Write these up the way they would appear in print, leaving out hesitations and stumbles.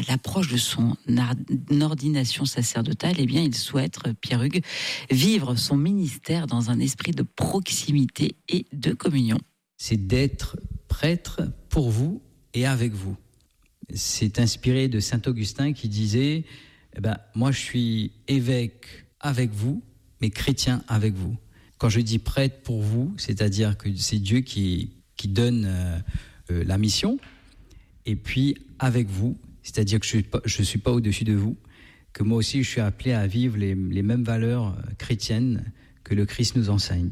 l'approche de son ordination sacerdotale, eh bien, il souhaite, Pierre Hugues, vivre son ministère dans un esprit de proximité et de communion. C'est d'être prêtre pour vous et avec vous. C'est inspiré de saint Augustin qui disait moi je suis évêque avec vous, mais chrétien avec vous. Quand je dis prêtre pour vous, c'est-à-dire que c'est Dieu qui donne la mission, et puis avec vous, c'est-à-dire que je suis pas au-dessus de vous, que moi aussi je suis appelé à vivre les mêmes valeurs chrétiennes que le Christ nous enseigne.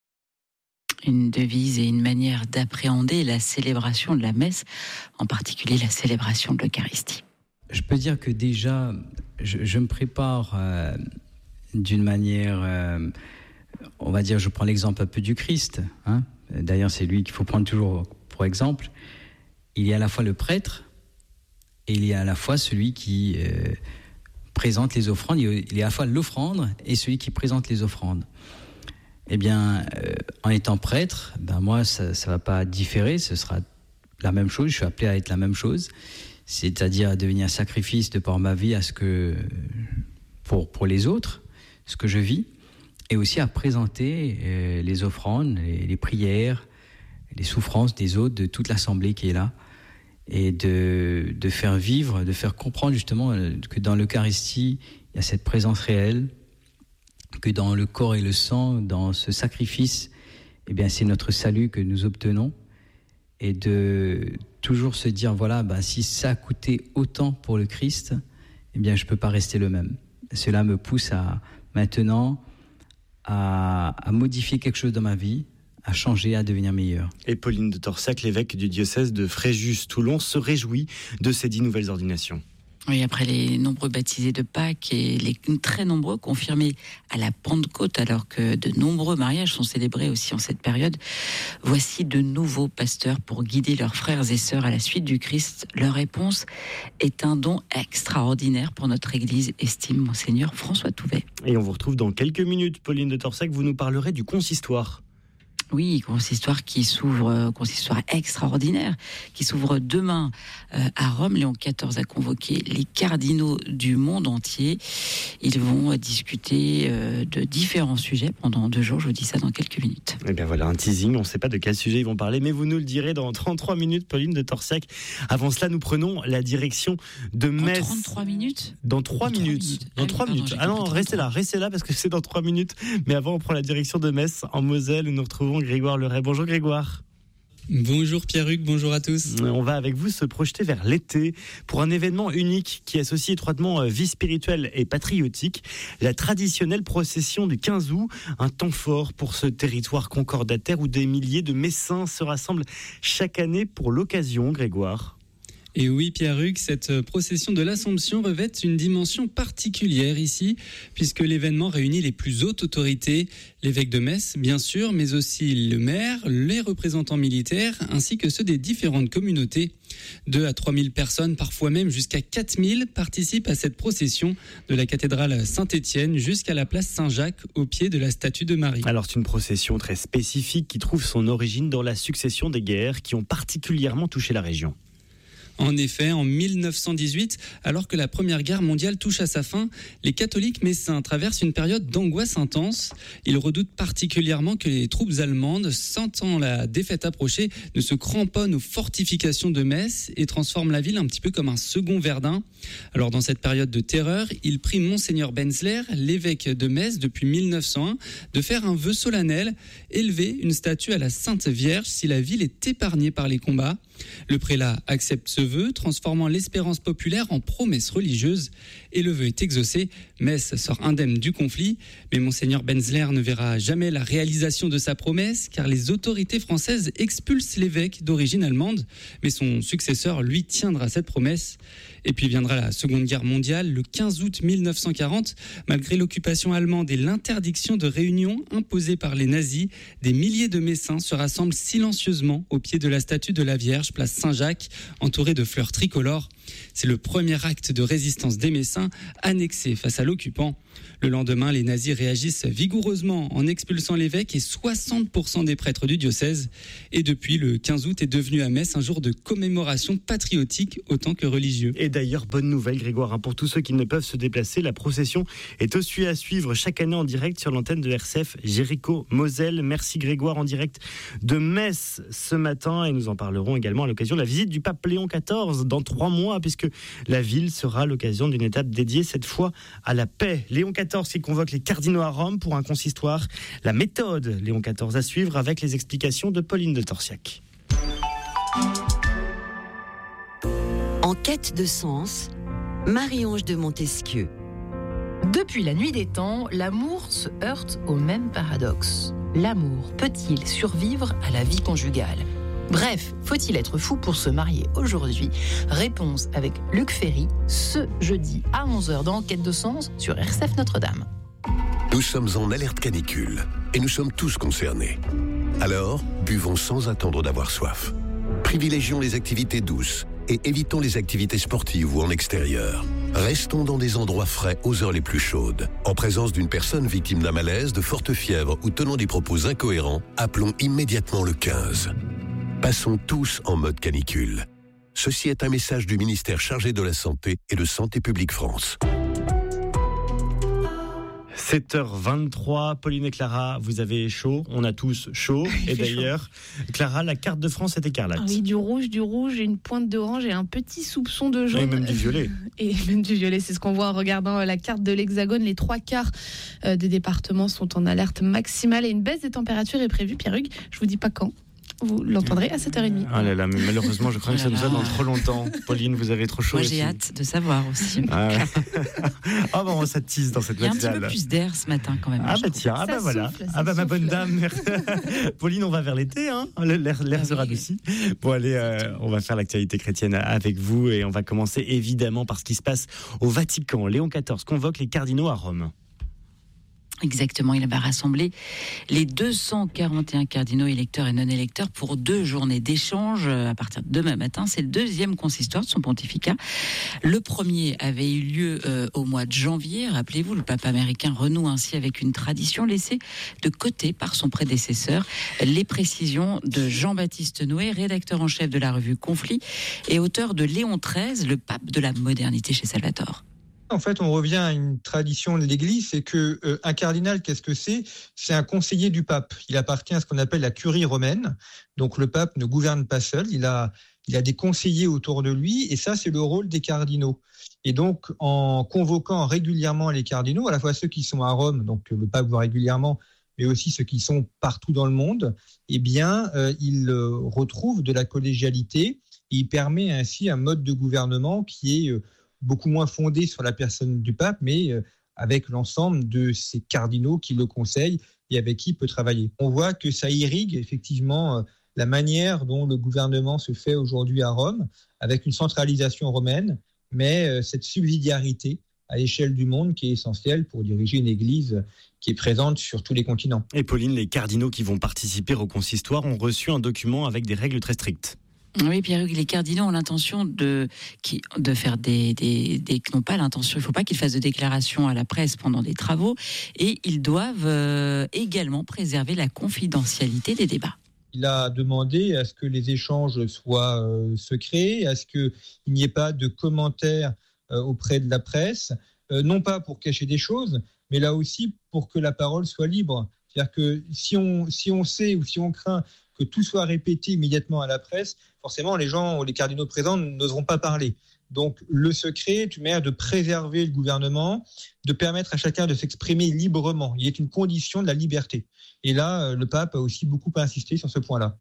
Une devise et une manière d'appréhender la célébration de la messe, en particulier la célébration de l'Eucharistie. Je peux dire que déjà, je me prépare d'une manière, on va dire, je prends l'exemple un peu du Christ. D'ailleurs, c'est lui qu'il faut prendre toujours pour exemple. Il y a à la fois le prêtre et il y a à la fois celui qui présente les offrandes. Il y a à la fois l'offrande et celui qui présente les offrandes. Eh bien, en étant prêtre, moi, ça ne va pas différer, ce sera la même chose, je suis appelé à être la même chose, c'est-à-dire à devenir sacrifice de par ma vie à ce que, pour les autres, ce que je vis, et aussi à présenter les offrandes, les prières, les souffrances des autres, de toute l'assemblée qui est là, et de faire vivre, de faire comprendre justement que dans l'Eucharistie, il y a cette présence réelle, que dans le corps et le sang, dans ce sacrifice, eh bien, c'est notre salut que nous obtenons, et de toujours se dire, si ça a coûté autant pour le Christ, eh bien, je ne peux pas rester le même. Cela me pousse maintenant à modifier quelque chose dans ma vie, à changer, à devenir meilleur. Et Pauline de Torsac, l'évêque du diocèse de Fréjus-Toulon, se réjouit de ces 10 nouvelles ordinations. Oui, après les nombreux baptisés de Pâques et les très nombreux confirmés à la Pentecôte, alors que de nombreux mariages sont célébrés aussi en cette période, voici de nouveaux pasteurs pour guider leurs frères et sœurs à la suite du Christ. Leur réponse est un don extraordinaire pour notre Église, estime Monseigneur François Touvet. Et on vous retrouve dans quelques minutes, Pauline de Torsac, vous nous parlerez du consistoire. Oui, consistoire extraordinaire, qui s'ouvre demain à Rome. Léon XIV a convoqué les cardinaux du monde entier. Ils vont discuter de différents sujets pendant 2 jours. Je vous dis ça dans quelques minutes. Et bien voilà, un teasing. On ne sait pas de quel sujet ils vont parler, mais vous nous le direz dans 33 minutes, Pauline de Torsac. Avant cela, nous prenons la direction de Metz. Dans 33 minutes ? Dans 3 minutes. Dans 3 minutes. Ah non, restez là parce que c'est dans 3 minutes. Mais avant, on prend la direction de Metz, en Moselle, où nous retrouvons Grégoire Leray. Bonjour Grégoire. Bonjour Pierre-Hugues, bonjour à tous. On va avec vous se projeter vers l'été pour un événement unique qui associe étroitement vie spirituelle et patriotique, la traditionnelle procession du 15 août, un temps fort pour ce territoire concordataire où des milliers de Messins se rassemblent chaque année pour l'occasion, Grégoire. Et oui, Pierre-Hugues, cette procession de l'Assomption revêt une dimension particulière ici, puisque l'événement réunit les plus hautes autorités, l'évêque de Metz, bien sûr, mais aussi le maire, les représentants militaires, ainsi que ceux des différentes communautés. 2 à 3 000 personnes, parfois même jusqu'à 4 000, participent à cette procession de la cathédrale Saint-Étienne jusqu'à la place Saint-Jacques, au pied de la statue de Marie. Alors c'est une procession très spécifique qui trouve son origine dans la succession des guerres qui ont particulièrement touché la région. En effet, en 1918, alors que la Première Guerre mondiale touche à sa fin, les catholiques messins traversent une période d'angoisse intense. Ils redoutent particulièrement que les troupes allemandes, sentant la défaite approcher, ne se cramponnent aux fortifications de Metz et transforment la ville un petit peu comme un second Verdun. Alors dans cette période de terreur, ils prient Monseigneur Benzler, l'évêque de Metz depuis 1901, de faire un vœu solennel, élever une statue à la Sainte Vierge si la ville est épargnée par les combats. Le prélat accepte ce vœu, transformant l'espérance populaire en promesse religieuse, et le vœu est exaucé. Metz sort indemne du conflit, mais Monseigneur Benzler ne verra jamais la réalisation de sa promesse, car les autorités françaises expulsent l'évêque d'origine allemande, mais son successeur, lui, tiendra cette promesse. Et puis viendra la Seconde Guerre mondiale, le 15 août 1940. Malgré l'occupation allemande et l'interdiction de réunion imposée par les nazis, des milliers de Messins se rassemblent silencieusement au pied de la statue de la Vierge dimanche place Saint-Jacques, entouré de fleurs tricolores. C'est le premier acte de résistance des Messins annexés face à l'occupant. Le lendemain, les nazis réagissent vigoureusement en expulsant l'évêque et 60% des prêtres du diocèse. Et depuis, le 15 août est devenu à Metz un jour de commémoration patriotique autant que religieux. Et d'ailleurs, bonne nouvelle Grégoire, pour tous ceux qui ne peuvent se déplacer, la procession est aussi à suivre chaque année en direct sur l'antenne de RCF Jéricho-Moselle. Merci Grégoire, en direct de Metz ce matin, et nous en parlerons également à l'occasion de la visite du pape Léon XIV dans 3 mois, puisque la ville sera l'occasion d'une étape dédiée cette fois à la paix. Léon XIV qui convoque les cardinaux à Rome pour un consistoire. La méthode Léon XIV à suivre avec les explications de Pauline de Torsiac. En quête de sens, Marie-Ange de Montesquieu. Depuis la nuit des temps, l'amour se heurte au même paradoxe. L'amour peut-il survivre à la vie conjugale ? Bref, faut-il être fou pour se marier aujourd'hui ? Réponse avec Luc Ferry, ce jeudi à 11h dans Quête de Sens sur RCF Notre-Dame. Nous sommes en alerte canicule et nous sommes tous concernés. Alors, buvons sans attendre d'avoir soif. Privilégions les activités douces et évitons les activités sportives ou en extérieur. Restons dans des endroits frais aux heures les plus chaudes. En présence d'une personne victime d'un malaise, de forte fièvre ou tenant des propos incohérents, appelons immédiatement le 15. Passons tous en mode canicule. Ceci est un message du ministère chargé de la Santé et de Santé publique France. 7h23, Pauline et Clara, vous avez chaud, on a tous chaud. Et d'ailleurs, Clara, la carte de France est écarlate. Ah oui, du rouge, une pointe d'orange et un petit soupçon de jaune. Et même du violet. Et même du violet, c'est ce qu'on voit en regardant la carte de l'Hexagone. Les 3/4 des départements sont en alerte maximale et une baisse des températures est prévue. Pierre-Hugues, je vous dis pas quand. Vous l'entendrez à 7h30. Ah là là, mais malheureusement, je crains que ça nous soit dans trop longtemps. Pauline, vous avez trop chaud. Moi, aussi. j'ai hâte de savoir aussi. Ah bon, ça tease dans cette matinale. Il y a un petit peu plus d'air ce matin quand même. Ah bah tiens, ah bah voilà. Ah bah ma bonne dame. Pauline, on va vers l'été, hein. L'air sera radouci. Bon allez, on va faire l'actualité chrétienne avec vous et on va commencer évidemment par ce qui se passe au Vatican. Léon XIV convoque les cardinaux à Rome. Exactement, il va rassembler les 241 cardinaux électeurs et non électeurs pour 2 journées d'échange à partir de demain matin. C'est le 2e consistoire de son pontificat. Le premier avait eu lieu au mois de janvier. Rappelez-vous, le pape américain renoue ainsi avec une tradition laissée de côté par son prédécesseur. Les précisions de Jean-Baptiste Noé, rédacteur en chef de la revue Conflit et auteur de Léon XIII, le pape de la modernité chez Salvatore. En fait, on revient à une tradition de l'Église, c'est que un cardinal, qu'est-ce que c'est ? C'est un conseiller du pape. Il appartient à ce qu'on appelle la curie romaine. Donc le pape ne gouverne pas seul, il a des conseillers autour de lui, et ça, c'est le rôle des cardinaux. Et donc, en convoquant régulièrement les cardinaux, à la fois ceux qui sont à Rome, donc le pape voit régulièrement, mais aussi ceux qui sont partout dans le monde, eh bien, il retrouve de la collégialité, et il permet ainsi un mode de gouvernement qui est beaucoup moins fondé sur la personne du pape, mais avec l'ensemble de ces cardinaux qui le conseillent et avec qui il peut travailler. On voit que ça irrigue effectivement la manière dont le gouvernement se fait aujourd'hui à Rome, avec une centralisation romaine, mais cette subsidiarité à l'échelle du monde qui est essentielle pour diriger une église qui est présente sur tous les continents. Et Pauline, les cardinaux qui vont participer au consistoire ont reçu un document avec des règles très strictes. Oui, Pierre-Hugues, les cardinaux ont l'intention de faire n'ont pas l'intention, il ne faut pas qu'ils fassent de déclarations à la presse pendant des travaux, et ils doivent également préserver la confidentialité des débats. Il a demandé à ce que les échanges soient secrets, à ce qu'il n'y ait pas de commentaires auprès de la presse, non pas pour cacher des choses, mais là aussi pour que la parole soit libre. C'est-à-dire que si on sait ou si on craint que tout soit répété immédiatement à la presse, forcément les gens, les cardinaux présents n'oseront pas parler. Donc le secret est une manière de préserver le gouvernement, de permettre à chacun de s'exprimer librement. Il est une condition de la liberté. Et là, le pape a aussi beaucoup insisté sur ce point-là.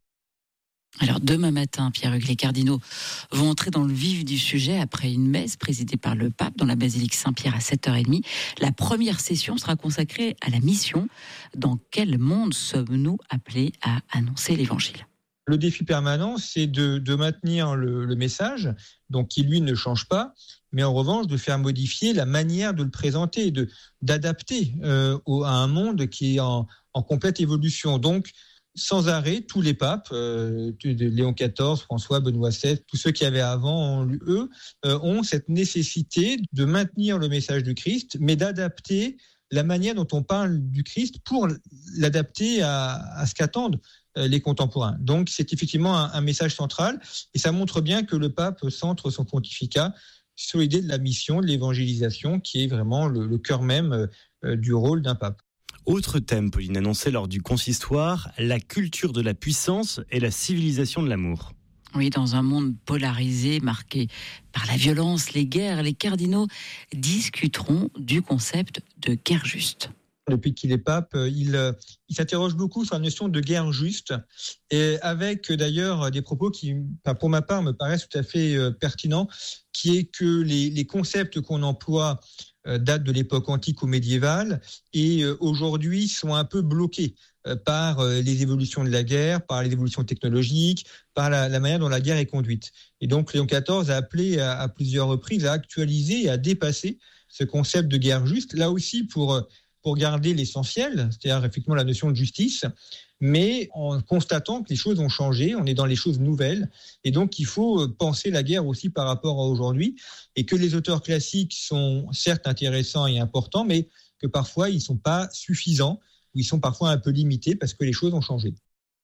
Alors demain matin, Pierre-Hugues, les cardinaux vont entrer dans le vif du sujet après une messe présidée par le pape dans la basilique Saint-Pierre à 7h30. La première session sera consacrée à la mission. Dans quel monde sommes-nous appelés à annoncer l'évangile ? Le défi permanent, c'est de maintenir le message, donc qui lui ne change pas, mais en revanche de faire modifier la manière de le présenter et d'adapter à un monde qui est en complète évolution. Donc sans arrêt, tous les papes, Léon XIV, François, Benoît XVI, tous ceux qui avaient avant, eux, ont cette nécessité de maintenir le message du Christ, mais d'adapter la manière dont on parle du Christ pour l'adapter à ce qu'attendent les contemporains. Donc c'est effectivement un message central, et ça montre bien que le pape centre son pontificat sur l'idée de la mission, de l'évangélisation, qui est vraiment le cœur même du rôle d'un pape. Autre thème, Pauline, annoncé lors du consistoire, la culture de la puissance et la civilisation de l'amour. Oui, dans un monde polarisé, marqué par la violence, les guerres, les cardinaux discuteront du concept de guerre juste. Depuis qu'il est pape, il s'interroge beaucoup sur la notion de guerre juste, et avec d'ailleurs des propos qui, pour ma part, me paraissent tout à fait pertinents, qui est que les concepts qu'on emploie datent de l'époque antique ou médiévale, et aujourd'hui sont un peu bloqués par les évolutions de la guerre, par les évolutions technologiques, par la manière dont la guerre est conduite. Et donc Léon XIV a appelé à plusieurs reprises à actualiser et à dépasser ce concept de guerre juste, là aussi pour garder l'essentiel, c'est-à-dire effectivement la notion de justice, mais en constatant que les choses ont changé, on est dans les choses nouvelles, et donc il faut penser la guerre aussi par rapport à aujourd'hui, et que les auteurs classiques sont certes intéressants et importants, mais que parfois ils ne sont pas suffisants, ou ils sont parfois un peu limités parce que les choses ont changé.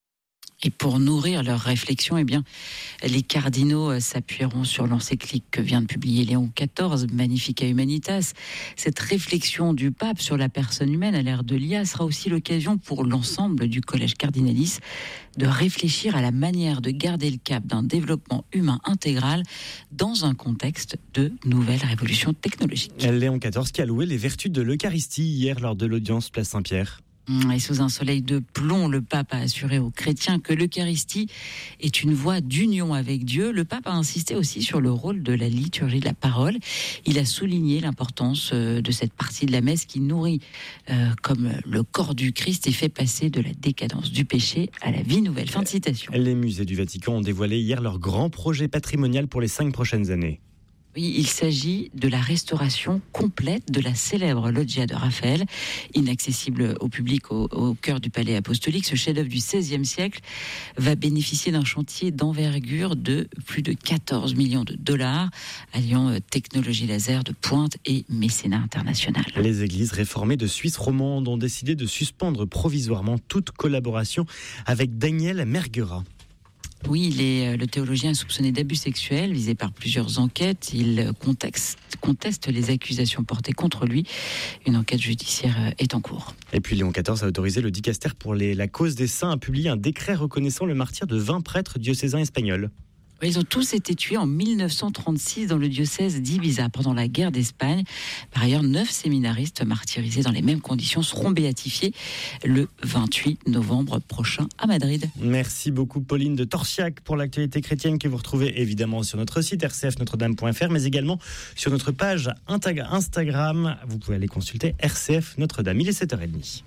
Et pour nourrir leur réflexion, les cardinaux s'appuieront sur l'encyclique que vient de publier Léon XIV, Magnificat Humanitas. Cette réflexion du pape sur la personne humaine à l'ère de l'IA sera aussi l'occasion pour l'ensemble du collège cardinalis de réfléchir à la manière de garder le cap d'un développement humain intégral dans un contexte de nouvelles révolutions technologiques. Léon XIV qui a loué les vertus de l'Eucharistie hier lors de l'audience Place Saint-Pierre. Et sous un soleil de plomb, le pape a assuré aux chrétiens que l'Eucharistie est une voie d'union avec Dieu. Le pape a insisté aussi sur le rôle de la liturgie de la parole. Il a souligné l'importance de cette partie de la messe qui nourrit comme le corps du Christ et fait passer de la décadence du péché à la vie nouvelle. Fin de citation. Les musées du Vatican ont dévoilé hier leur grand projet patrimonial pour les 5 prochaines années. Oui, il s'agit de la restauration complète de la célèbre loggia de Raphaël, inaccessible au public au cœur du palais apostolique. Ce chef-d'œuvre du XVIe siècle va bénéficier d'un chantier d'envergure de plus de 14 millions de dollars, alliant technologie laser de pointe et mécénat international. Les églises réformées de Suisse romande ont décidé de suspendre provisoirement toute collaboration avec Daniel Merguera. Oui, le théologien est soupçonné d'abus sexuels, visé par plusieurs enquêtes. Il conteste les accusations portées contre lui. Une enquête judiciaire est en cours. Et puis Léon XIV a autorisé le dicaster pour la cause des saints à publier un décret reconnaissant le martyre de 20 prêtres diocésains espagnols. Ils ont tous été tués en 1936 dans le diocèse d'Ibiza pendant la guerre d'Espagne. Par ailleurs, 9 séminaristes martyrisés dans les mêmes conditions seront béatifiés le 28 novembre prochain à Madrid. Merci beaucoup Pauline de Torsiac pour l'actualité chrétienne que vous retrouvez évidemment sur notre site rcfnotredame.fr, mais également sur notre page Instagram. Vous pouvez aller consulter RCF Notre-Dame. Il est 7h30.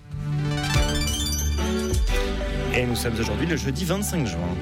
Et nous sommes aujourd'hui le jeudi 25 juin.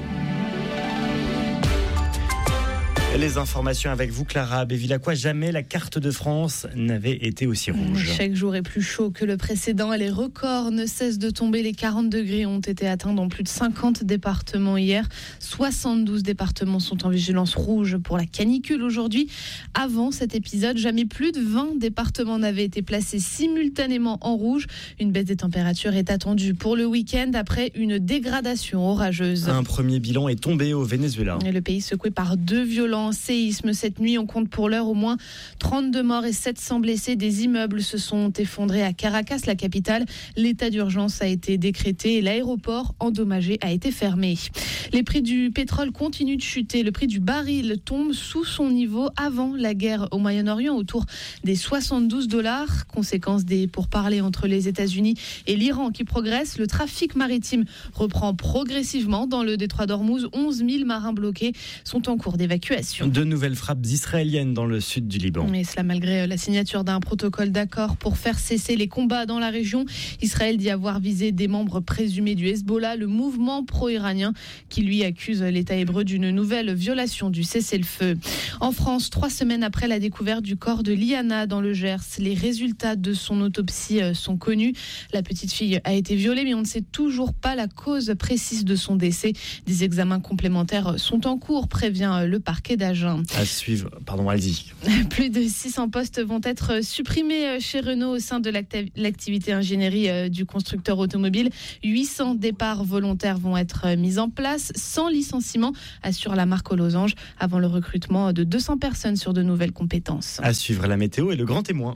Les informations avec vous, Clara Bévilacqua. Jamais la carte de France n'avait été aussi rouge. Chaque jour est plus chaud que le précédent et les records ne cessent de tomber. Les 40 degrés ont été atteints dans plus de 50 départements hier. 72 départements sont en vigilance rouge pour la canicule aujourd'hui. Avant cet épisode, jamais plus de 20 départements n'avaient été placés simultanément en rouge. Une baisse des températures est attendue pour le week-end après une dégradation orageuse. Un premier bilan est tombé au Venezuela. Et le pays secoué par 2 violents séisme cette nuit. On compte pour l'heure au moins 32 morts et 700 blessés. Des immeubles se sont effondrés à Caracas, la capitale. L'état d'urgence a été décrété et l'aéroport endommagé a été fermé. Les prix du pétrole continuent de chuter. Le prix du baril tombe sous son niveau avant la guerre au Moyen-Orient, autour des $72. Conséquence des pourparlers entre les États-Unis et l'Iran qui progressent. Le trafic maritime reprend progressivement dans le détroit d'Ormuz. 11 000 marins bloqués sont en cours d'évacuation. l'information. De nouvelles frappes israéliennes dans le sud du Liban. Et cela malgré la signature d'un protocole d'accord pour faire cesser les combats dans la région. Israël dit avoir visé des membres présumés du Hezbollah, le mouvement pro-iranien qui lui accuse l'État hébreu d'une nouvelle violation du cessez-le-feu. En France, 3 semaines après la découverte du corps de Liana dans le Gers, les résultats de son autopsie sont connus. La petite fille a été violée, mais on ne sait toujours pas la cause précise de son décès. Des examens complémentaires sont en cours, prévient le parquet d'Agen. À suivre, allez-y. Plus de 600 postes vont être supprimés chez Renault au sein de l'activité ingénierie du constructeur automobile. 800 départs volontaires vont être mis en place, sans licenciement, assure la marque aux losanges, avant le recrutement de 200 personnes sur de nouvelles compétences. À suivre la météo et le grand témoin.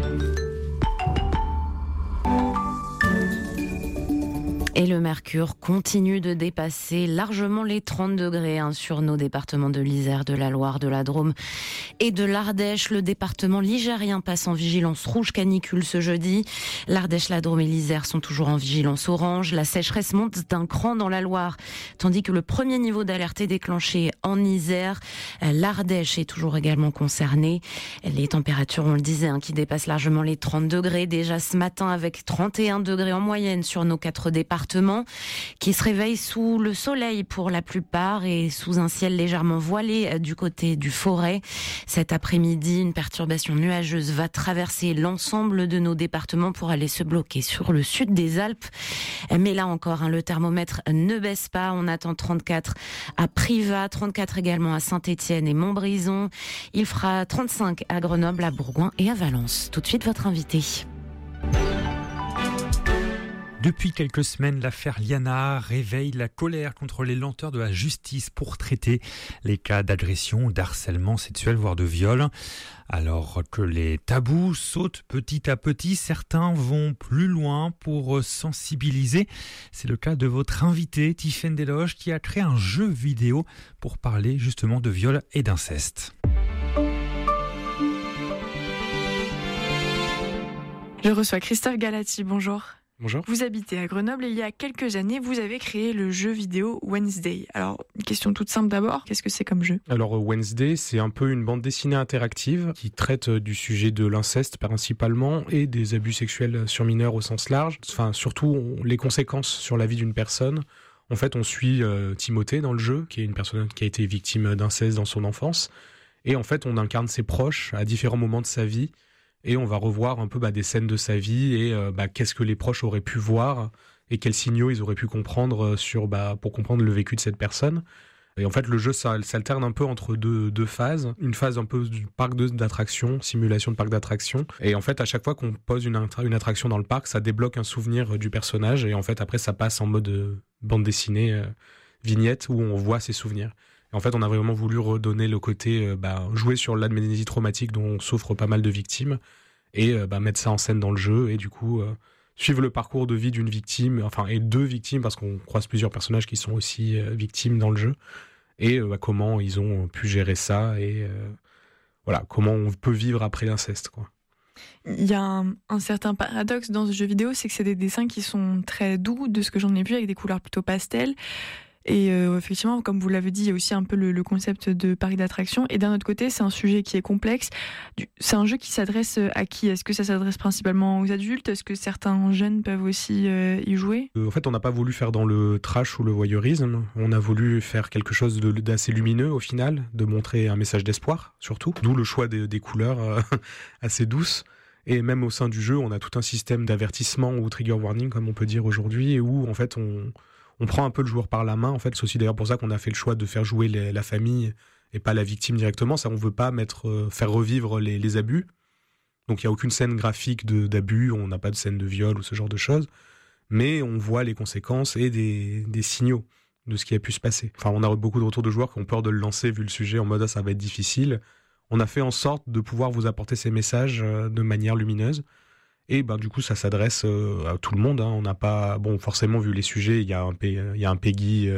Et le mercure continue de dépasser largement les 30 degrés sur nos départements de l'Isère, de la Loire, de la Drôme et de l'Ardèche. Le département ligérien passe en vigilance rouge canicule ce jeudi. L'Ardèche, la Drôme et l'Isère sont toujours en vigilance orange. La sécheresse monte d'un cran dans la Loire, tandis que le premier niveau d'alerte est déclenché en Isère. L'Ardèche est toujours également concernée. Les températures, on le disait, qui dépassent largement les 30 degrés déjà ce matin, avec 31 degrés en moyenne sur nos 4 départements, qui se réveillent sous le soleil pour la plupart et sous un ciel légèrement voilé du côté du Forêt. Cet après-midi, une perturbation nuageuse va traverser l'ensemble de nos départements pour aller se bloquer sur le sud des Alpes. Mais là encore, le thermomètre ne baisse pas. On attend 34 à Privas, 34 également à Saint-Étienne et Montbrison. Il fera 35 à Grenoble, à Bourgoin et à Valence. Tout de suite, votre invité. Depuis quelques semaines, l'affaire Liana réveille la colère contre les lenteurs de la justice pour traiter les cas d'agression, d'harcèlement sexuel, voire de viol. Alors que les tabous sautent petit à petit, certains vont plus loin pour sensibiliser. C'est le cas de votre invité, Tiffaine Desloges, qui a créé un jeu vidéo pour parler justement de viol et d'inceste. Je reçois Christophe Galati, bonjour. Bonjour. Vous habitez à Grenoble et il y a quelques années, vous avez créé le jeu vidéo Wednesday. Alors, une question toute simple d'abord, qu'est-ce que c'est comme jeu ? Alors Wednesday, c'est un peu une bande dessinée interactive qui traite du sujet de l'inceste principalement et des abus sexuels sur mineurs au sens large. Enfin, surtout les conséquences sur la vie d'une personne. En fait, on suit Timothée dans le jeu, qui est une personne qui a été victime d'inceste dans son enfance. Et en fait, on incarne ses proches à différents moments de sa vie. Et on va revoir un peu des scènes de sa vie et qu'est-ce que les proches auraient pu voir et quels signaux ils auraient pu comprendre pour comprendre le vécu de cette personne. Et en fait, le jeu s'alterne un peu entre deux phases. Une phase un peu du parc d'attractions, simulation de parc d'attractions. Et en fait, à chaque fois qu'on pose une attraction dans le parc, ça débloque un souvenir du personnage. Et en fait, après, ça passe en mode bande dessinée, vignette, où on voit ses souvenirs. Et en fait, on a vraiment voulu redonner le côté, jouer sur l'amnésie traumatique dont souffrent pas mal de victimes, et mettre ça en scène dans le jeu, et du coup, suivre le parcours de vie d'une victime, et deux victimes, parce qu'on croise plusieurs personnages qui sont aussi victimes dans le jeu, et comment ils ont pu gérer ça, et comment on peut vivre après l'inceste, quoi. Il y a un certain paradoxe dans ce jeu vidéo, c'est que c'est des dessins qui sont très doux, de ce que j'en ai vu, avec des couleurs plutôt pastel. Et effectivement, comme vous l'avez dit, il y a aussi un peu le concept de parc d'attraction. Et d'un autre côté, c'est un sujet qui est complexe. C'est un jeu qui s'adresse à qui ? Est-ce que ça s'adresse principalement aux adultes ? Est-ce que certains jeunes peuvent aussi y jouer ? En fait, on n'a pas voulu faire dans le trash ou le voyeurisme. On a voulu faire quelque chose d'assez lumineux au final, de montrer un message d'espoir, surtout. D'où le choix des couleurs assez douces. Et même au sein du jeu, on a tout un système d'avertissement ou trigger warning, comme on peut dire aujourd'hui, où en fait on prend un peu le joueur par la main. En fait, c'est aussi d'ailleurs pour ça qu'on a fait le choix de faire jouer la famille et pas la victime directement. Ça, on veut pas faire revivre les abus. Donc, il y a aucune scène graphique d'abus. On n'a pas de scène de viol ou ce genre de choses. Mais on voit les conséquences et des signaux de ce qui a pu se passer. Enfin, on a beaucoup de retours de joueurs qui ont peur de le lancer vu le sujet en mode ça va être difficile. On a fait en sorte de pouvoir vous apporter ces messages de manière lumineuse. Et du coup, ça s'adresse à tout le monde. On n'a pas, forcément vu les sujets, il y a un PEGI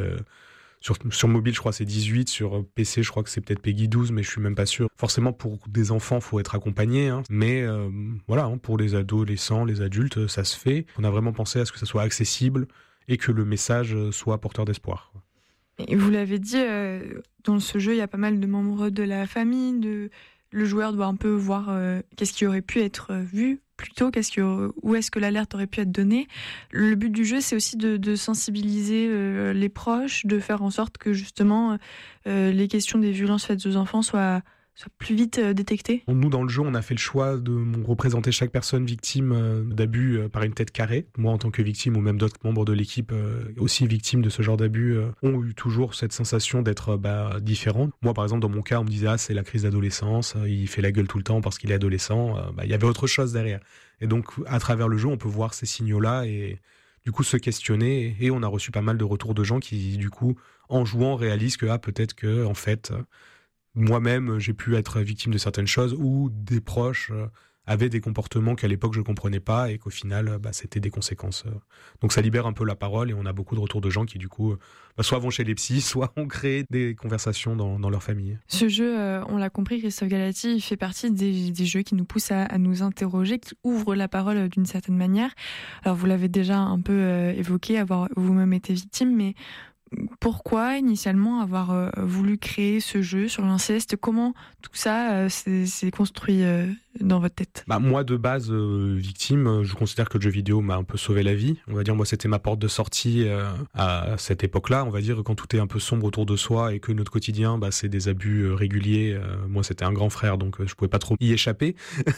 sur mobile, je crois c'est 18, sur PC, je crois que c'est peut-être PEGI 12, mais je suis même pas sûr. Forcément, pour des enfants, faut être accompagné. Mais pour les adolescents, les adultes, ça se fait. On a vraiment pensé à ce que ça soit accessible et que le message soit porteur d'espoir. Et vous l'avez dit, dans ce jeu, il y a pas mal de membres de la famille. Le joueur doit un peu voir qu'est-ce qui aurait pu être vu plus tôt, où est-ce que l'alerte aurait pu être donnée. Le but du jeu, c'est aussi de sensibiliser les proches, de faire en sorte que justement les questions des violences faites aux enfants soient plus vite détectées. Nous, dans le jeu, on a fait le choix de représenter chaque personne victime d'abus par une tête carrée. Moi, en tant que victime, ou même d'autres membres de l'équipe aussi victimes de ce genre d'abus, ont eu toujours cette sensation d'être différents. Moi, par exemple, dans mon cas, on me disait c'est la crise d'adolescence, il fait la gueule tout le temps parce qu'il est adolescent. Il y avait autre chose derrière. Et donc, à travers le jeu, on peut voir ces signaux-là et du coup se questionner. Et on a reçu pas mal de retours de gens qui, du coup, en jouant, réalisent que peut-être que, en fait, moi-même, j'ai pu être victime de certaines choses ou des proches avaient des comportements qu'à l'époque je ne comprenais pas et qu'au final, c'était des conséquences. Donc ça libère un peu la parole et on a beaucoup de retours de gens qui, du coup, soit vont chez les psys, soit ont créé des conversations dans leur famille. Ce jeu, on l'a compris, Christophe Galati, il fait partie des jeux qui nous poussent à nous interroger, qui ouvrent la parole d'une certaine manière. Alors vous l'avez déjà un peu évoqué, avoir vous-même été victime, mais pourquoi initialement avoir voulu créer ce jeu sur l'inceste? Comment tout ça s'est construit dans votre tête? Moi, de base, victime, je considère que le jeu vidéo m'a un peu sauvé la vie. On va dire, moi, c'était ma porte de sortie à cette époque-là. On va dire, quand tout est un peu sombre autour de soi et que notre quotidien, c'est des abus réguliers. Moi, c'était un grand frère, donc je pouvais pas trop y échapper.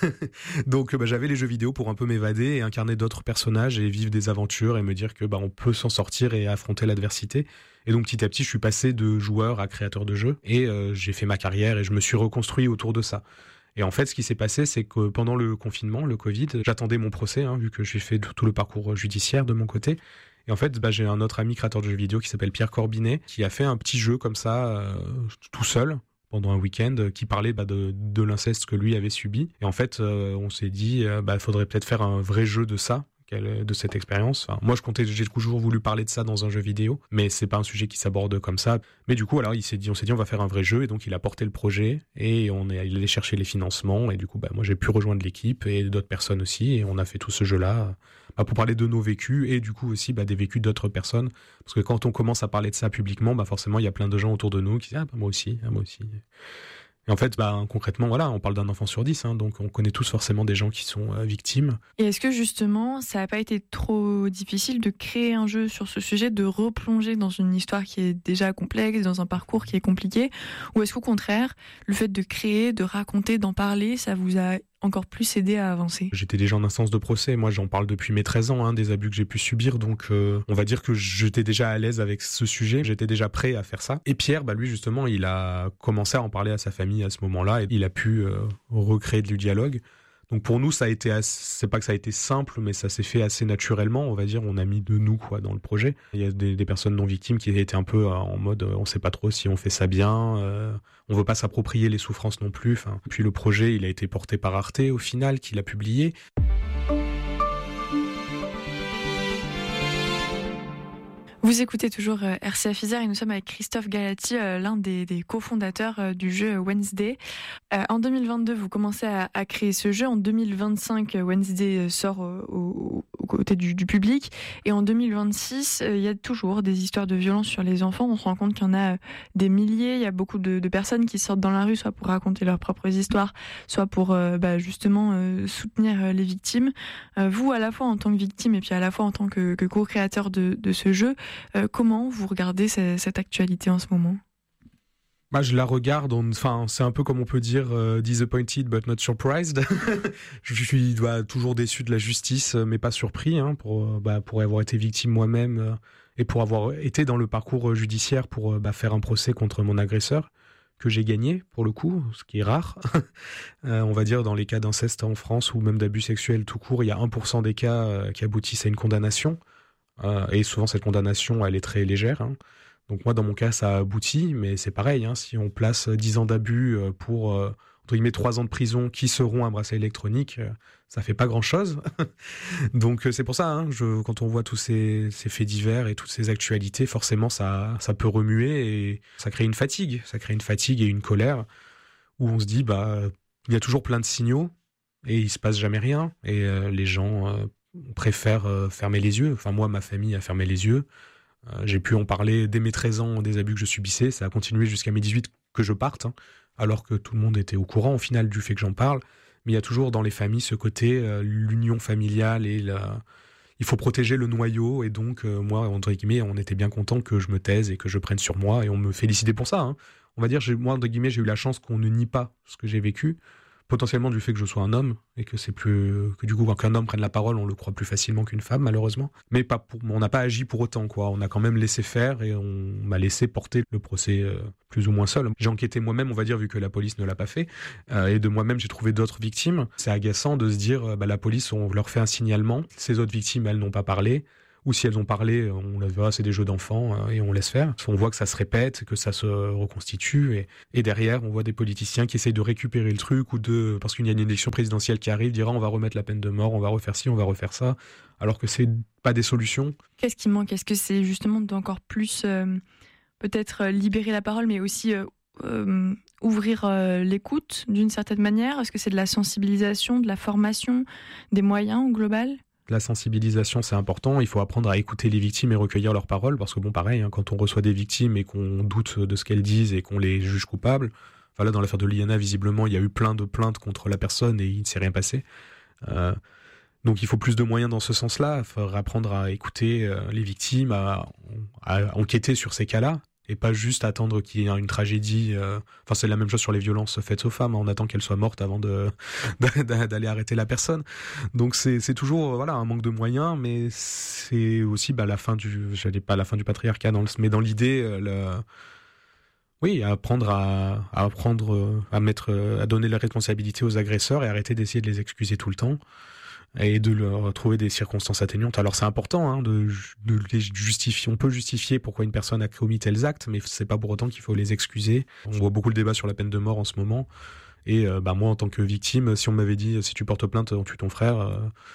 Donc, j'avais les jeux vidéo pour un peu m'évader et incarner d'autres personnages et vivre des aventures et me dire que on peut s'en sortir et affronter l'adversité. Et donc petit à petit, je suis passé de joueur à créateur de jeux et j'ai fait ma carrière et je me suis reconstruit autour de ça. Et en fait, ce qui s'est passé, c'est que pendant le confinement, le Covid, j'attendais mon procès, vu que j'ai fait tout le parcours judiciaire de mon côté. Et en fait, j'ai un autre ami créateur de jeux vidéo qui s'appelle Pierre Corbinet, qui a fait un petit jeu comme ça, tout seul, pendant un week-end, qui parlait de l'inceste que lui avait subi. Et en fait, on s'est dit, faudrait peut-être faire un vrai jeu de ça, de cette expérience. Moi, j'ai toujours voulu parler de ça dans un jeu vidéo, mais c'est pas un sujet qui s'aborde comme ça. Mais du coup, alors, on s'est dit, on va faire un vrai jeu, et donc il a porté le projet, et il allait chercher les financements, et du coup, moi, j'ai pu rejoindre l'équipe, et d'autres personnes aussi, et on a fait tout ce jeu-là, pour parler de nos vécus, et du coup aussi, des vécus d'autres personnes, parce que quand on commence à parler de ça publiquement, forcément, il y a plein de gens autour de nous qui disent, moi aussi. Et en fait, concrètement, on parle d'un enfant sur 10, donc on connaît tous forcément des gens qui sont victimes. Et est-ce que justement, ça n'a pas été trop difficile de créer un jeu sur ce sujet, de replonger dans une histoire qui est déjà complexe, dans un parcours qui est compliqué? Ou est-ce qu'au contraire, le fait de créer, de raconter, d'en parler, ça vous a encore plus aidé à avancer? J'étais déjà en instance de procès, moi j'en parle depuis mes 13 ans, des abus que j'ai pu subir, donc on va dire que j'étais déjà à l'aise avec ce sujet, j'étais déjà prêt à faire ça. Et Pierre, lui justement, il a commencé à en parler à sa famille à ce moment-là, et il a pu recréer du dialogue. Donc pour nous, c'est pas que ça a été simple, mais ça s'est fait assez naturellement, on va dire, on a mis de nous dans le projet. Il y a des personnes non victimes qui étaient un peu en mode, on sait pas trop si on fait ça bien, on veut pas s'approprier les souffrances non plus. Puis le projet, il a été porté par Arte au final, qui l'a publié. Vous écoutez toujours RCF Isère et nous sommes avec Christophe Galati, l'un des cofondateurs du jeu Wednesday. En 2022, vous commencez à créer ce jeu. En 2025, Wednesday sort aux côtés du public. Et en 2026, il y a toujours des histoires de violence sur les enfants. On se rend compte qu'il y en a des milliers. Il y a beaucoup de personnes qui sortent dans la rue, soit pour raconter leurs propres histoires, soit pour justement soutenir les victimes. Vous, à la fois en tant que victime et puis à la fois en tant que co-créateur de ce jeu, comment vous regardez cette actualité en ce moment? Je la regarde, c'est un peu comme on peut dire disappointed but not surprised. Je suis toujours déçu de la justice, mais pas surpris, pour avoir été victime moi-même et pour avoir été dans le parcours judiciaire pour faire un procès contre mon agresseur, que j'ai gagné pour le coup, ce qui est rare. On va dire dans les cas d'inceste en France ou même d'abus sexuels tout court, il y a 1% des cas qui aboutissent à une condamnation. Et souvent cette condamnation elle est très légère, donc moi dans mon cas ça a abouti, mais c'est pareil, si on place 10 ans d'abus pour entre guillemets 3 ans de prison qui seront un bracelet électronique, ça fait pas grand chose. Donc c'est pour ça, quand on voit tous ces faits divers et toutes ces actualités, forcément ça peut remuer et ça crée une fatigue et une colère où on se dit il y a toujours plein de signaux et il se passe jamais rien, et les gens on préfère fermer les yeux. Moi, ma famille a fermé les yeux. J'ai pu en parler dès mes 13 ans des abus que je subissais. Ça a continué jusqu'à mes 18 que je parte, alors que tout le monde était au courant au final du fait que j'en parle. Mais il y a toujours dans les familles ce côté, l'union familiale et il faut protéger le noyau. Et donc, moi, entre guillemets, on était bien content que je me taise et que je prenne sur moi. Et on me félicitait pour ça. On va dire, moi, entre guillemets, j'ai eu la chance qu'on ne nie pas ce que j'ai vécu. Potentiellement du fait que je sois un homme et que c'est plus que du coup qu'un homme prenne la parole, on le croit plus facilement qu'une femme malheureusement. Mais on n'a pas agi pour autant quoi. On a quand même laissé faire et on m'a laissé porter le procès plus ou moins seul. J'ai enquêté moi-même, on va dire, vu que la police ne l'a pas fait. Et de moi-même, j'ai trouvé d'autres victimes. C'est agaçant de se dire, la police, on leur fait un signalement. Ces autres victimes, elles n'ont pas parlé. Ou si elles ont parlé, on la verra, c'est des jeux d'enfants et on laisse faire. On voit que ça se répète, que ça se reconstitue et derrière, on voit des politiciens qui essayent de récupérer le truc parce qu'il y a une élection présidentielle qui arrive, dira on va remettre la peine de mort, on va refaire ci, on va refaire ça, alors que c'est pas des solutions. Qu'est-ce qui manque ? Est-ce que c'est justement d'encore plus peut-être libérer la parole, mais aussi ouvrir l'écoute d'une certaine manière ? Est-ce que c'est de la sensibilisation, de la formation, des moyens au global ? La sensibilisation, c'est important. Il faut apprendre à écouter les victimes et recueillir leurs paroles. Parce que pareil, quand on reçoit des victimes et qu'on doute de ce qu'elles disent et qu'on les juge coupables, là, dans l'affaire de Liana, visiblement, il y a eu plein de plaintes contre la personne et il ne s'est rien passé. Donc il faut plus de moyens dans ce sens-là. Il faut apprendre à écouter les victimes, à enquêter sur ces cas-là. Et pas juste attendre qu'il y ait une tragédie. C'est la même chose sur les violences faites aux femmes. On attend qu'elles soient mortes avant d'aller arrêter la personne. Donc c'est toujours un manque de moyens, mais c'est aussi la fin j'allais pas la fin du patriarcat, mais dans l'idée, apprendre à donner la responsabilité aux agresseurs et arrêter d'essayer de les excuser tout le temps. Et de leur trouver des circonstances atténuantes. Alors c'est important de les justifier. On peut justifier pourquoi une personne a commis tels actes, mais c'est pas pour autant qu'il faut les excuser. On voit beaucoup le débat sur la peine de mort en ce moment. Et moi, en tant que victime, si on m'avait dit si tu portes plainte, on tue ton frère,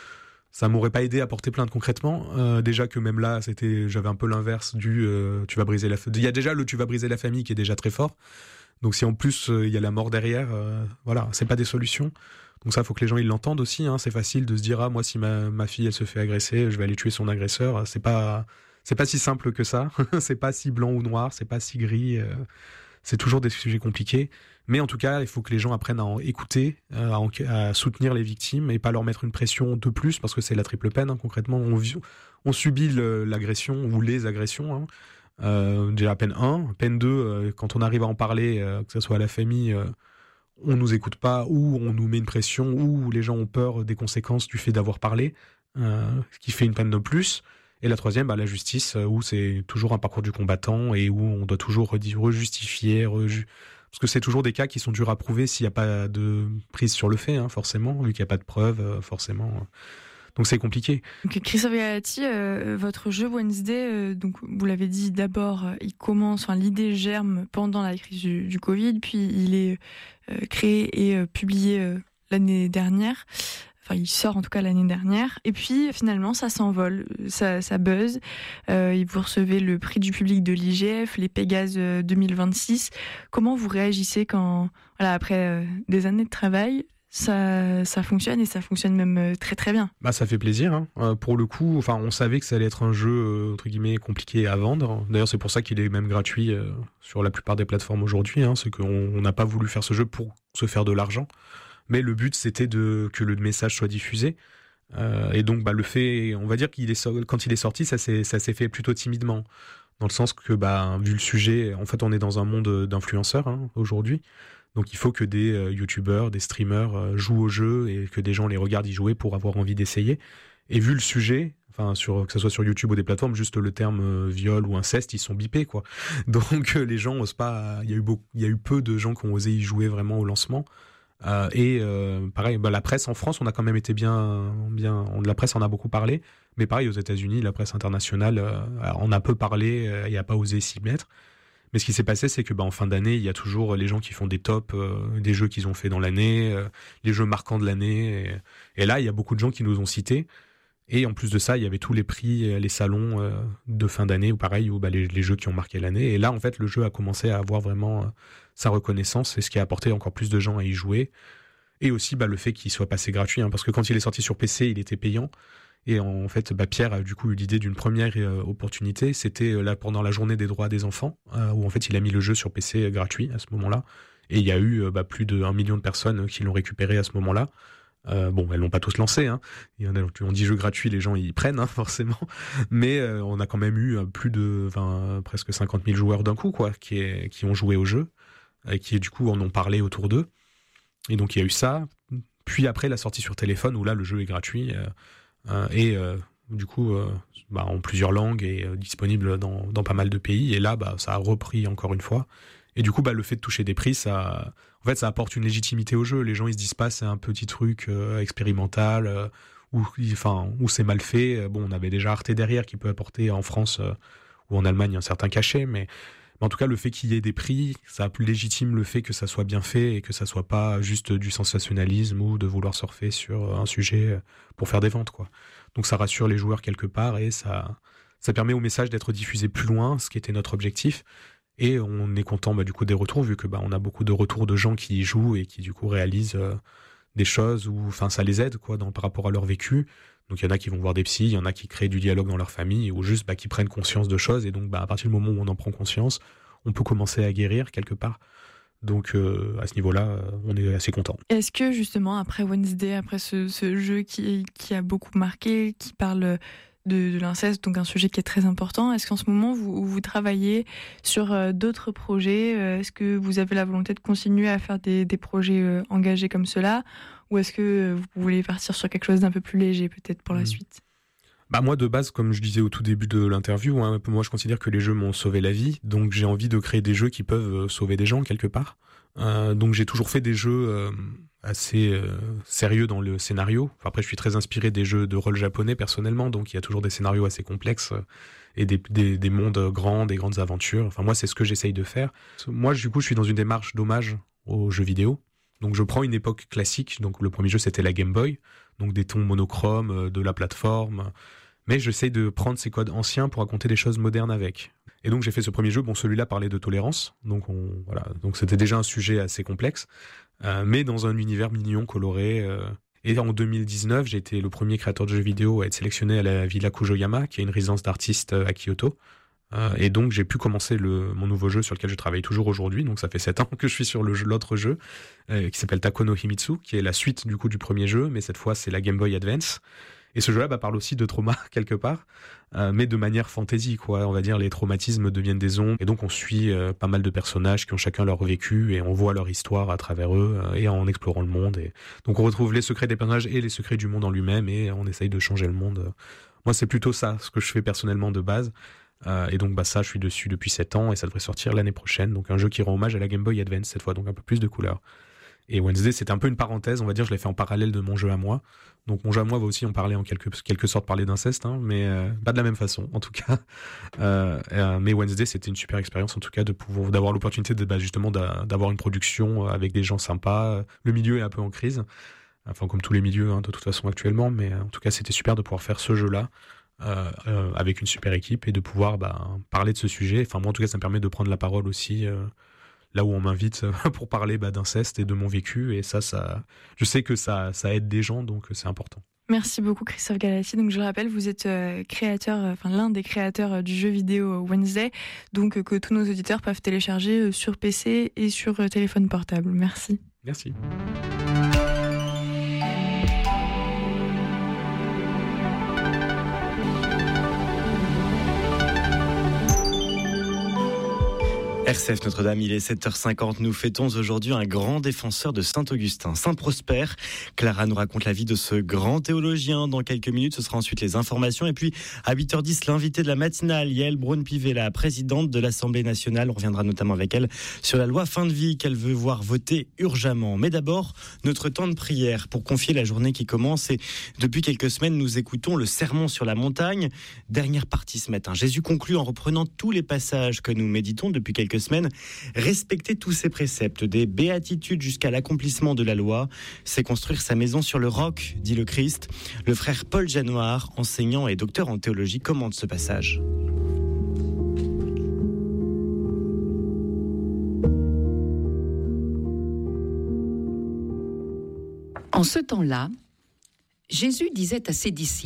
ça m'aurait pas aidé à porter plainte concrètement. Déjà que même là, j'avais un peu l'inverse du tu vas briser la. Il y a déjà le tu vas briser la famille qui est déjà très fort. Donc si en plus il y a la mort derrière, c'est pas des solutions. Donc ça, il faut que les gens ils l'entendent aussi. C'est facile de se dire moi si ma fille elle se fait agresser, je vais aller tuer son agresseur. C'est pas si simple que ça. C'est pas si blanc ou noir, c'est pas si gris. C'est toujours des sujets compliqués. Mais en tout cas, il faut que les gens apprennent à en écouter, à soutenir les victimes et pas leur mettre une pression de plus parce que c'est la triple peine. Concrètement, on subit l'agression ou les agressions. Déjà peine 1, peine 2, quand on arrive à en parler, que ce soit à la famille. On nous écoute pas, ou on nous met une pression, ou les gens ont peur des conséquences du fait d'avoir parlé, ce qui fait une peine de plus. Et la troisième, la justice, où c'est toujours un parcours du combattant et où on doit toujours rejustifier, parce que c'est toujours des cas qui sont durs à prouver s'il n'y a pas de prise sur le fait, forcément, vu qu'il n'y a pas de preuves, forcément. Donc c'est compliqué. Donc, Christophe Galati, votre jeu Wednesday, donc vous l'avez dit d'abord, l'idée germe pendant la crise du Covid, puis il est créé et publié l'année dernière. Enfin, il sort en tout cas l'année dernière. Et puis finalement, ça s'envole, ça buzz. Vous recevez le prix du public de l'IGF, les Pégases 2026. Comment vous réagissez quand, après des années de travail, ça fonctionne et ça fonctionne même très très bien. Ça fait plaisir. Pour le coup, on savait que ça allait être un jeu entre guillemets compliqué à vendre. D'ailleurs, c'est pour ça qu'il est même gratuit sur la plupart des plateformes aujourd'hui. C'est qu'on n'a pas voulu faire ce jeu pour se faire de l'argent, mais le but c'était que le message soit diffusé. Et donc, le fait, on va dire quand il est sorti, ça s'est fait plutôt timidement, dans le sens que vu le sujet, en fait, on est dans un monde d'influenceurs aujourd'hui. Donc il faut que des youtubeurs, des streamers jouent au jeu et que des gens les regardent y jouer pour avoir envie d'essayer. Et vu le sujet, que ce soit sur YouTube ou des plateformes, juste le terme viol ou inceste, ils sont bipés quoi. Donc les gens osent pas. Il y a eu peu de gens qui ont osé y jouer vraiment au lancement. Pareil, la presse en France, on a quand même été bien. La presse en a beaucoup parlé, mais pareil aux États-Unis, la presse internationale en a peu parlé et a pas osé s'y mettre. Mais ce qui s'est passé, c'est que en fin d'année, il y a toujours les gens qui font des tops des jeux qu'ils ont fait dans l'année, les jeux marquants de l'année. Et là, il y a beaucoup de gens qui nous ont cités. Et en plus de ça, il y avait tous les prix, les salons de fin d'année, ou les jeux qui ont marqué l'année. Et là, en fait, le jeu a commencé à avoir vraiment sa reconnaissance, et ce qui a apporté encore plus de gens à y jouer. Et aussi le fait qu'il soit passé gratuit, parce que quand il est sorti sur PC, il était payant. Et en fait, Pierre a du coup eu l'idée d'une première opportunité. C'était là pendant la journée des droits des enfants, où en fait il a mis le jeu sur PC gratuit à ce moment-là. Et il y a eu plus de 1 million de personnes qui l'ont récupéré à ce moment-là. Elles l'ont pas tous lancé. Hein. Il y en a, on dit jeu gratuit, les gens ils prennent forcément. Mais on a quand même eu plus de presque 50 000 joueurs d'un coup, quoi, qui ont joué au jeu, et qui du coup en ont parlé autour d'eux. Et donc il y a eu ça. Puis après la sortie sur téléphone, où là le jeu est gratuit. Du coup, en plusieurs langues et disponible dans pas mal de pays. Et là, ça a repris encore une fois. Et du coup, le fait de toucher des prix, ça apporte une légitimité au jeu. Les gens, ils se disent pas, c'est un petit truc expérimental où c'est mal fait. Bon, on avait déjà Arte derrière qui peut apporter en France ou en Allemagne un certain cachet, mais en tout cas, le fait qu'il y ait des prix, ça légitime le fait que ça soit bien fait et que ça soit pas juste du sensationnalisme ou de vouloir surfer sur un sujet pour faire des ventes, quoi. Donc ça rassure les joueurs quelque part et ça permet au message d'être diffusé plus loin, ce qui était notre objectif. Et on est content du coup des retours, vu que on a beaucoup de retours de gens qui y jouent et qui du coup réalisent des choses où ça les aide, quoi, par rapport à leur vécu. Donc il y en a qui vont voir des psys, il y en a qui créent du dialogue dans leur famille, ou juste qui prennent conscience de choses. Et donc à partir du moment où on en prend conscience, on peut commencer à guérir quelque part. Donc à ce niveau-là, on est assez content. Est-ce que justement après Wednesday, après ce jeu qui a beaucoup marqué, qui parle de l'inceste, donc un sujet qui est très important, est-ce qu'en ce moment vous travaillez sur d'autres projets? Est-ce que vous avez la volonté de continuer à faire des projets engagés comme cela, ou est-ce que vous voulez partir sur quelque chose d'un peu plus léger peut-être pour la suite? Moi de base, comme je disais au tout début de l'interview, moi je considère que les jeux m'ont sauvé la vie, donc j'ai envie de créer des jeux qui peuvent sauver des gens quelque part. Donc j'ai toujours fait des jeux assez sérieux dans le scénario. Après je suis très inspiré des jeux de rôle japonais personnellement, donc il y a toujours des scénarios assez complexes et des mondes grands, des grandes aventures. Moi c'est ce que j'essaye de faire. Moi du coup je suis dans une démarche d'hommage aux jeux vidéo. Donc je prends une époque classique, donc le premier jeu c'était la Game Boy, donc des tons monochromes, de la plateforme, mais j'essaye de prendre ces codes anciens pour raconter des choses modernes avec. Et donc j'ai fait ce premier jeu, celui-là parlait de tolérance, donc c'était déjà un sujet assez complexe, mais dans un univers mignon, coloré. Et en 2019, j'ai été le premier créateur de jeux vidéo à être sélectionné à la Villa Kujoyama, qui est une résidence d'artistes à Kyoto. Et donc j'ai pu commencer mon nouveau jeu sur lequel je travaille toujours aujourd'hui. Donc ça fait 7 ans que je suis sur l'autre jeu qui s'appelle Tako no Himitsu, qui est la suite du coup du premier jeu, mais cette fois c'est la Game Boy Advance. Et ce jeu-là parle aussi de trauma quelque part, mais de manière fantasy, quoi. On va dire les traumatismes deviennent des ombres, et donc on suit pas mal de personnages qui ont chacun leur vécu et on voit leur histoire à travers eux et en explorant le monde. Et donc on retrouve les secrets des personnages et les secrets du monde en lui-même et on essaye de changer le monde. Moi c'est plutôt ça ce que je fais personnellement de base. Et donc ça je suis dessus depuis 7 ans et ça devrait sortir l'année prochaine, donc un jeu qui rend hommage à la Game Boy Advance cette fois, donc un peu plus de couleurs. Et Wednesday c'était un peu une parenthèse, on va dire, je l'ai fait en parallèle de mon jeu à moi, donc mon jeu à moi va aussi en parler en quelque sorte parler d'inceste, mais pas de la même façon en tout cas. Mais Wednesday c'était une super expérience en tout cas d'avoir l'opportunité justement d'avoir une production avec des gens sympas. Le milieu est un peu en crise, comme tous les milieux de toute façon actuellement, mais en tout cas c'était super de pouvoir faire ce jeu là avec une super équipe et de pouvoir parler de ce sujet. Moi en tout cas ça me permet de prendre la parole aussi là où on m'invite pour parler d'inceste et de mon vécu, et ça je sais que ça aide des gens, donc c'est important. Merci beaucoup Christophe Galati. Donc je le rappelle, vous êtes l'un des créateurs du jeu vidéo Wednesday, donc que tous nos auditeurs peuvent télécharger sur PC et sur téléphone portable. Merci. Merci. RCF Notre-Dame, il est 7h50. Nous fêtons aujourd'hui un grand défenseur de Saint-Augustin, Saint Prosper. Clara nous raconte la vie de ce grand théologien dans quelques minutes. Ce sera ensuite les informations. Et puis, à 8h10, l'invité de la matinale, Yael Braun-Pivet, la présidente de l'Assemblée nationale. On reviendra notamment avec elle sur la loi fin de vie qu'elle veut voir voter urgemment. Mais d'abord, notre temps de prière pour confier la journée qui commence. Et depuis quelques semaines, nous écoutons le sermon sur la montagne. Dernière partie ce matin. Jésus conclut en reprenant tous les passages que nous méditons depuis quelques semaines. Respecter tous ces préceptes, des béatitudes jusqu'à l'accomplissement de la loi, c'est construire sa maison sur le roc, dit le Christ. Le frère Paul Janoir, enseignant et docteur en théologie, commente ce passage. En ce temps-là, Jésus disait à ses disciples :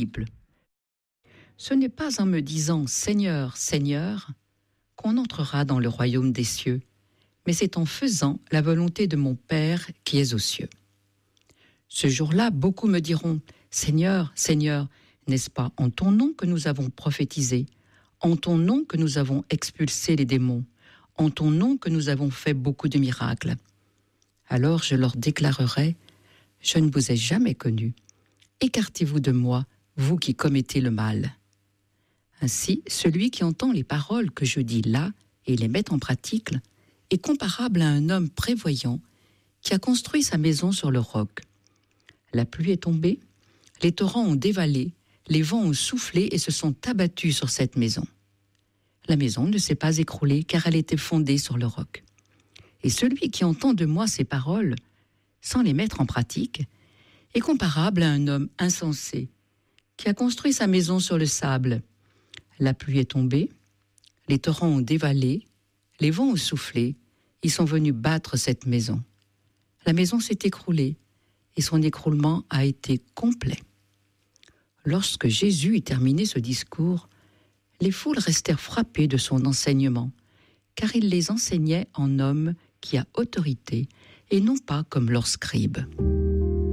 Ce n'est pas en me disant « Seigneur, Seigneur » qu'on entrera dans le royaume des cieux, mais c'est en faisant la volonté de mon Père qui est aux cieux. Ce jour-là, beaucoup me diront « Seigneur, Seigneur, n'est-ce pas en ton nom que nous avons prophétisé, en ton nom que nous avons expulsé les démons, en ton nom que nous avons fait beaucoup de miracles ?» Alors je leur déclarerai « Je ne vous ai jamais connu. Écartez-vous de moi, vous qui commettez le mal. » Ainsi, celui qui entend les paroles que je dis là et les met en pratique est comparable à un homme prévoyant qui a construit sa maison sur le roc. La pluie est tombée, les torrents ont dévalé, les vents ont soufflé et se sont abattus sur cette maison. La maison ne s'est pas écroulée car elle était fondée sur le roc. Et celui qui entend de moi ces paroles, sans les mettre en pratique, est comparable à un homme insensé qui a construit sa maison sur le sable. La pluie est tombée, les torrents ont dévalé, les vents ont soufflé, ils sont venus battre cette maison. La maison s'est écroulée et son écroulement a été complet. Lorsque Jésus eut terminé ce discours, les foules restèrent frappées de son enseignement, car il les enseignait en homme qui a autorité et non pas comme leurs scribes.